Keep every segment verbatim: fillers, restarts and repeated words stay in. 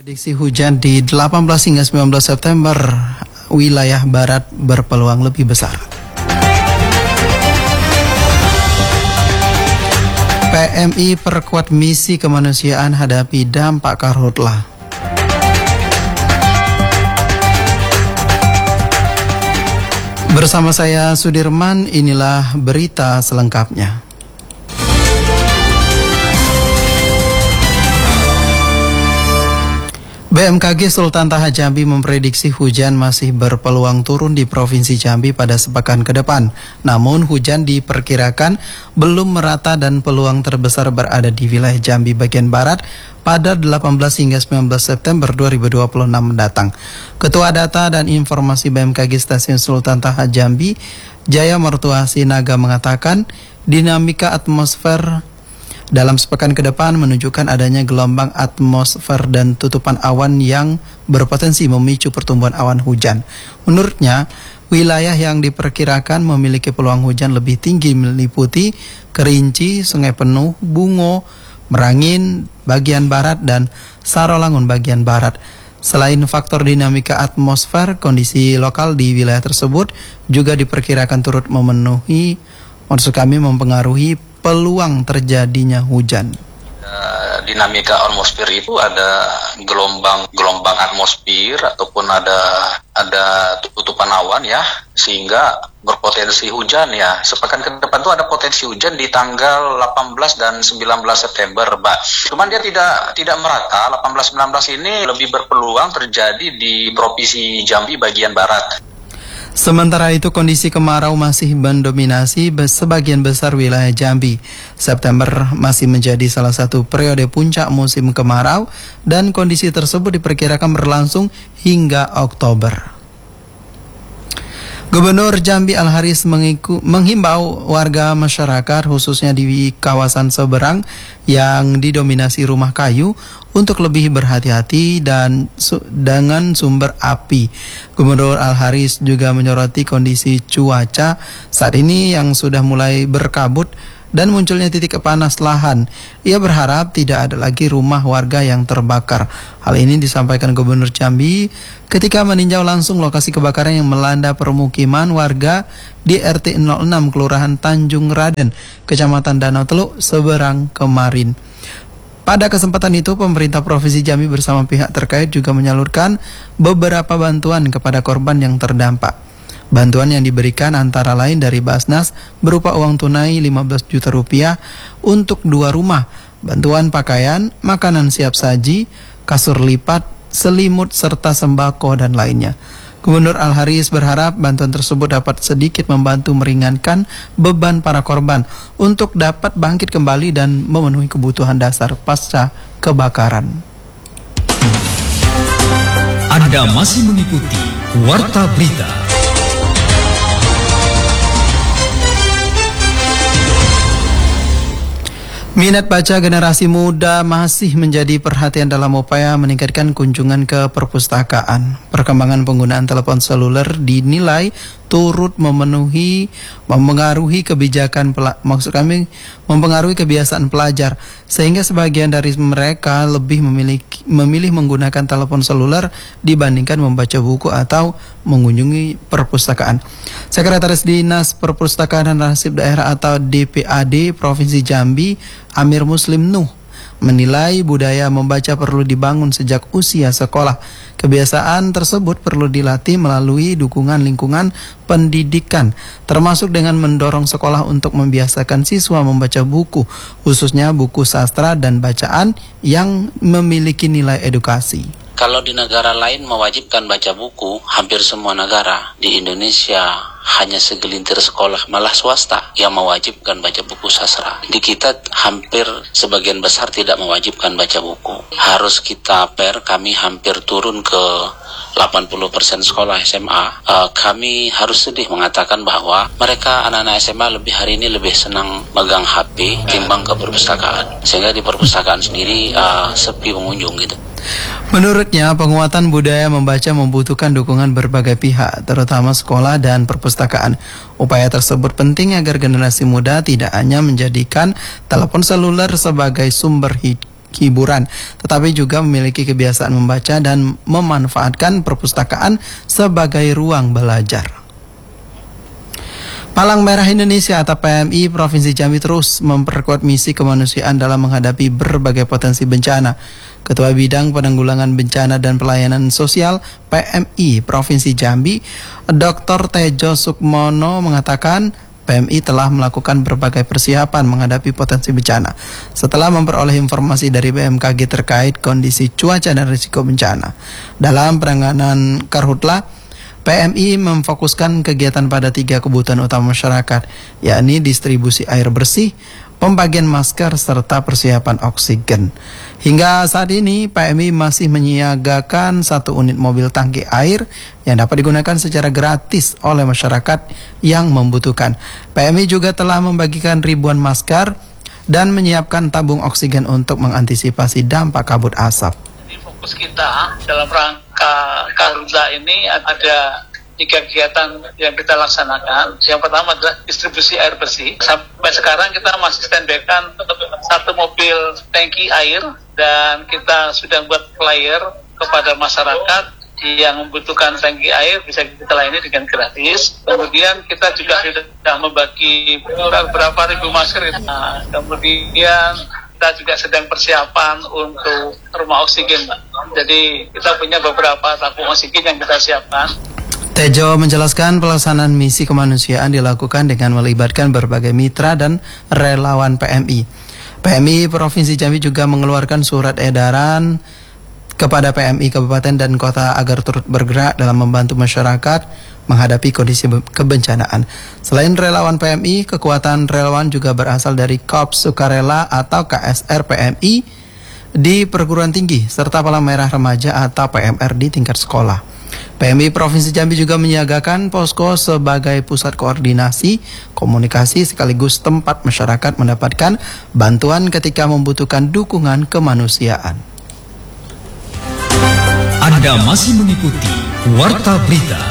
Prediksi hujan di delapan belas hingga sembilan belas September, wilayah barat berpeluang lebih besar. P M I perkuat misi kemanusiaan hadapi dampak karhutlah. Bersama saya Sudirman, inilah berita selengkapnya. B M K G Sultan Taha Jambi memprediksi hujan masih berpeluang turun di Provinsi Jambi pada sepekan ke depan. Namun hujan diperkirakan belum merata dan peluang terbesar berada di wilayah Jambi bagian barat pada delapan belas hingga sembilan belas September dua ribu dua puluh enam mendatang. Ketua Data dan Informasi B M K G Stasiun Sultan Taha Jambi, Jaya Mertua Sinaga mengatakan dinamika atmosfer dalam sepekan ke depan menunjukkan adanya gelombang atmosfer dan tutupan awan yang berpotensi memicu pertumbuhan awan hujan. Menurutnya, wilayah yang diperkirakan memiliki peluang hujan lebih tinggi meliputi Kerinci, Sungai Penuh, Bungo, Merangin bagian barat, dan Sarolangun bagian barat. Selain faktor dinamika atmosfer, kondisi lokal di wilayah tersebut juga diperkirakan turut memenuhi, maksud kami mempengaruhi peluang terjadinya hujan. Dinamika atmosfer itu ada gelombang gelombang atmosfer ataupun ada ada tutupan awan ya, sehingga berpotensi hujan ya. Sepekan ke depan tuh ada potensi hujan di tanggal delapan belas dan sembilan belas September, Mbak. Cuman dia tidak tidak merata. delapan belas sembilan belas ini lebih berpeluang terjadi di Provinsi Jambi bagian barat. Sementara itu kondisi kemarau masih mendominasi sebagian besar wilayah Jambi. September masih menjadi salah satu periode puncak musim kemarau dan kondisi tersebut diperkirakan berlangsung hingga Oktober. Gubernur Jambi Al-Haris menghimbau warga masyarakat khususnya di kawasan seberang yang didominasi rumah kayu untuk lebih berhati-hati dan su dengan sumber api. Gubernur Al-Haris juga menyoroti kondisi cuaca saat ini yang sudah mulai berkabut dan munculnya titik panas lahan. Ia berharap tidak ada lagi rumah warga yang terbakar. Hal ini disampaikan Gubernur Jambi ketika meninjau langsung lokasi kebakaran yang melanda permukiman warga di R T nol enam Kelurahan Tanjung Raden, Kecamatan Danau Teluk, Seberang kemarin. Pada kesempatan itu, pemerintah Provinsi Jambi bersama pihak terkait juga menyalurkan beberapa bantuan kepada korban yang terdampak. Bantuan yang diberikan antara lain dari Basnas berupa uang tunai lima belas juta rupiah untuk dua rumah, bantuan pakaian, makanan siap saji, kasur lipat, selimut, serta sembako dan lainnya. Gubernur Al-Haris berharap bantuan tersebut dapat sedikit membantu meringankan beban para korban untuk dapat bangkit kembali dan memenuhi kebutuhan dasar pasca kebakaran. Anda masih mengikuti Warta Berita. Minat baca generasi muda masih menjadi perhatian dalam upaya meningkatkan kunjungan ke perpustakaan. Perkembangan penggunaan telepon seluler dinilai turut memenuhi, mempengaruhi kebijakan, maksud kami mempengaruhi kebiasaan pelajar, sehingga sebagian dari mereka lebih memilih, memilih menggunakan telepon seluler dibandingkan membaca buku atau mengunjungi perpustakaan. Sekretaris Dinas Perpustakaan dan Arsip Daerah atau D P A D Provinsi Jambi, Amir Muslim Nuh, menilai budaya membaca perlu dibangun sejak usia sekolah. Kebiasaan tersebut perlu dilatih melalui dukungan lingkungan pendidikan, termasuk dengan mendorong sekolah untuk membiasakan siswa membaca buku, khususnya buku sastra dan bacaan yang memiliki nilai edukasi. Kalau di negara lain mewajibkan baca buku, hampir semua negara. Di Indonesia hanya segelintir sekolah, malah swasta, yang mewajibkan baca buku sastra. Di kita hampir sebagian besar tidak mewajibkan baca buku. Harus kita per, kami hampir turun ke delapan puluh persen sekolah S M A. Uh, kami harus sedih mengatakan bahwa mereka anak-anak S M A lebih hari ini lebih senang megang H P timbang ke perpustakaan. Sehingga di perpustakaan sendiri uh, sepi pengunjung gitu. Menurutnya, penguatan budaya membaca membutuhkan dukungan berbagai pihak, terutama sekolah dan perpustakaan. Upaya tersebut penting agar generasi muda tidak hanya menjadikan telepon seluler sebagai sumber hiburan, tetapi juga memiliki kebiasaan membaca dan memanfaatkan perpustakaan sebagai ruang belajar. Palang Merah Indonesia atau P M I Provinsi Jambi terus memperkuat misi kemanusiaan dalam menghadapi berbagai potensi bencana. Ketua Bidang Penanggulangan Bencana dan Pelayanan Sosial P M I Provinsi Jambi, Doktor Tejo Sukmono mengatakan P M I telah melakukan berbagai persiapan menghadapi potensi bencana setelah memperoleh informasi dari B M K G terkait kondisi cuaca dan risiko bencana. Dalam penanganan Karhutla, P M I memfokuskan kegiatan pada tiga kebutuhan utama masyarakat, yakni distribusi air bersih, pembagian masker, serta persiapan oksigen. Hingga saat ini, P M I masih menyiagakan satu unit mobil tangki air yang dapat digunakan secara gratis oleh masyarakat yang membutuhkan. P M I juga telah membagikan ribuan masker dan menyiapkan tabung oksigen untuk mengantisipasi dampak kabut asap. Fokus kita dalam rangka Karhutla ini ada tiga kegiatan yang kita laksanakan. Yang pertama adalah distribusi air bersih. Sampai sekarang kita masih standby-kan satu mobil tangki air dan kita sudah buat flyer kepada masyarakat yang membutuhkan tangki air bisa kita layani dengan gratis. Kemudian kita juga sudah membagi beberapa ribu masker. Nah, kemudian kita juga sedang persiapan untuk rumah oksigen, Pak. Jadi kita punya beberapa tabung oksigen yang kita siapkan. Tejo menjelaskan pelaksanaan misi kemanusiaan dilakukan dengan melibatkan berbagai mitra dan relawan P M I. P M I Provinsi Jambi juga mengeluarkan surat edaran kepada P M I Kabupaten dan Kota agar turut bergerak dalam membantu masyarakat menghadapi kondisi kebencanaan. Selain relawan P M I, kekuatan relawan juga berasal dari Korps Sukarela atau K S R P M I di perguruan tinggi, serta Palang Merah Remaja atau P M R di tingkat sekolah. P M I Provinsi Jambi juga menyiagakan posko sebagai pusat koordinasi, komunikasi sekaligus tempat masyarakat mendapatkan bantuan ketika membutuhkan dukungan kemanusiaan. Anda masih mengikuti Warta Berita.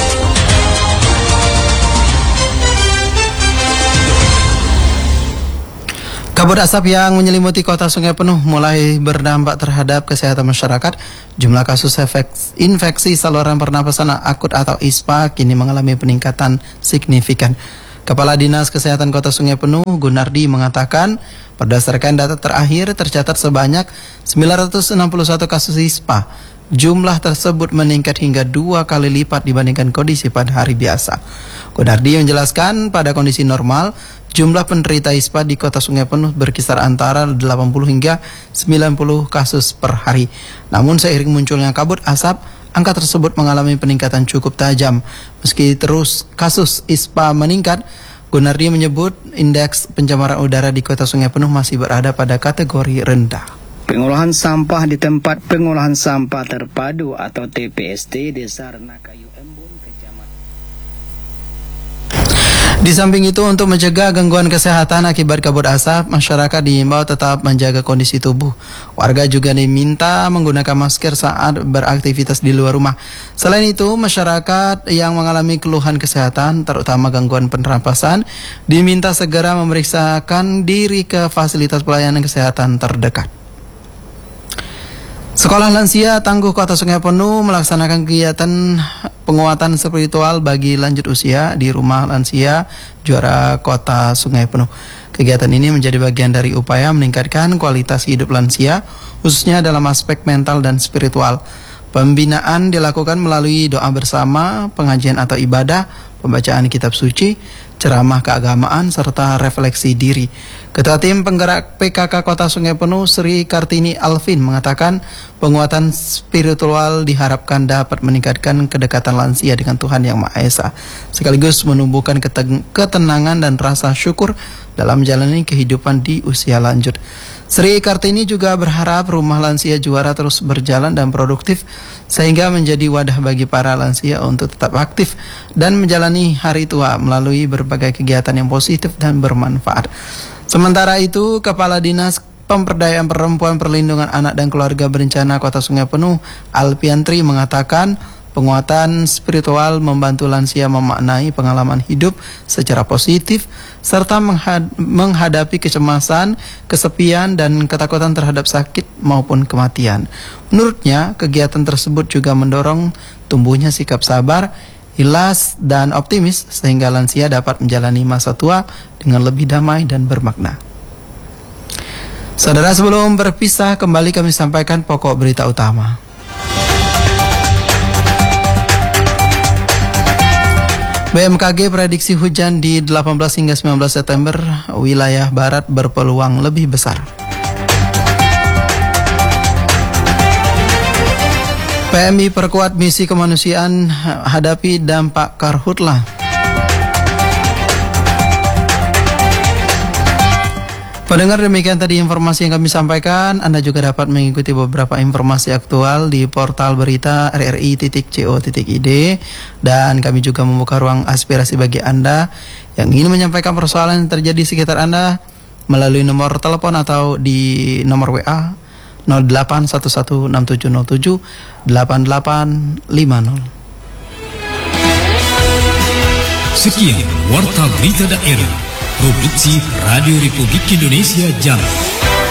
Kabut asap yang menyelimuti kota Sungai Penuh mulai berdampak terhadap kesehatan masyarakat. Jumlah kasus infeksi saluran pernapasan akut atau I S P A kini mengalami peningkatan signifikan. Kepala Dinas Kesehatan Kota Sungai Penuh, Gunardi, mengatakan berdasarkan data terakhir tercatat sebanyak sembilan ratus enam puluh satu kasus I S P A. Jumlah tersebut meningkat hingga dua kali lipat dibandingkan kondisi pada hari biasa. Gunardi menjelaskan pada kondisi normal, jumlah penderita I S P A di Kota Sungai Penuh berkisar antara delapan puluh hingga sembilan puluh kasus per hari. Namun seiring munculnya kabut asap, angka tersebut mengalami peningkatan cukup tajam. Meski terus kasus I S P A meningkat, Gunardi menyebut indeks pencemaran udara di Kota Sungai Penuh masih berada pada kategori rendah. Pengolahan sampah di tempat pengolahan sampah terpadu atau T P S T Desa Renakayu Embun, Kecamatan. Di samping itu, untuk mencegah gangguan kesehatan akibat kabut asap, masyarakat diimbau tetap menjaga kondisi tubuh. Warga juga diminta menggunakan masker saat beraktivitas di luar rumah. Selain itu, masyarakat yang mengalami keluhan kesehatan, terutama gangguan pernapasan, diminta segera memeriksakan diri ke fasilitas pelayanan kesehatan terdekat. Sekolah Lansia Tangguh Kota Sungai Penuh melaksanakan kegiatan penguatan spiritual bagi lanjut usia di Rumah Lansia Juara Kota Sungai Penuh. Kegiatan ini menjadi bagian dari upaya meningkatkan kualitas hidup lansia, khususnya dalam aspek mental dan spiritual. Pembinaan dilakukan melalui doa bersama, pengajian atau ibadah, pembacaan kitab suci, ceramah keagamaan, serta refleksi diri. Ketua Tim Penggerak P K K Kota Sungai Penuh, Sri Kartini Alvin, mengatakan penguatan spiritual diharapkan dapat meningkatkan kedekatan lansia dengan Tuhan Yang Maha Esa, sekaligus menumbuhkan ketenangan dan rasa syukur dalam menjalani kehidupan di usia lanjut. Sri Kartini juga berharap Rumah Lansia Juara terus berjalan dan produktif sehingga menjadi wadah bagi para lansia untuk tetap aktif dan menjalani hari tua melalui berbagai kegiatan yang positif dan bermanfaat. Sementara itu, Kepala Dinas Pemberdayaan Perempuan, Perlindungan Anak dan Keluarga Berencana Kota Sungai Penuh, Alpiantri, mengatakan Penguatan spiritual membantu lansia memaknai pengalaman hidup secara positif serta menghad- menghadapi kecemasan, kesepian, dan ketakutan terhadap sakit maupun kematian. Menurutnya, kegiatan tersebut juga mendorong tumbuhnya sikap sabar, ikhlas, dan optimis sehingga lansia dapat menjalani masa tua dengan lebih damai dan bermakna. Saudara, sebelum berpisah, kembali kami sampaikan pokok berita utama. B M K G prediksi hujan di delapan belas hingga sembilan belas September, wilayah barat berpeluang lebih besar. P M I perkuat misi kemanusiaan hadapi dampak karhutlah. Pendengar, demikian tadi informasi yang kami sampaikan. Anda juga dapat mengikuti beberapa informasi aktual di portal berita r r i titik co titik i d, dan kami juga membuka ruang aspirasi bagi Anda yang ingin menyampaikan persoalan yang terjadi di sekitar Anda melalui nomor telepon atau di nomor W A nol delapan satu satu enam tujuh nol tujuh delapan delapan lima nol. Sekian Warta Berita Daerah Produksi Radio Republik Indonesia Jambi.